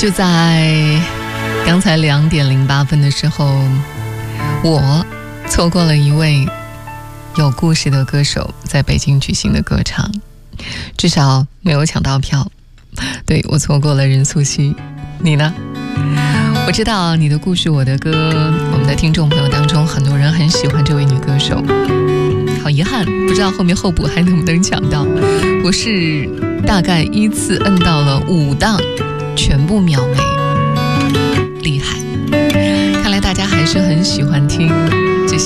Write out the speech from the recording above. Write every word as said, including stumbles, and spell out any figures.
就在刚才两点零八分的时候，我错过了一位有故事的歌手在北京举行的歌唱，至少没有抢到票。对，我错过了任素汐，你呢？我知道你的故事我的歌，我们的听众朋友当中很多人很喜欢这位女歌手，好遗憾，不知道后面候补还能不能抢到。我是大概依次摁到了五档，全部秒没，厉害！看来大家还是很喜欢听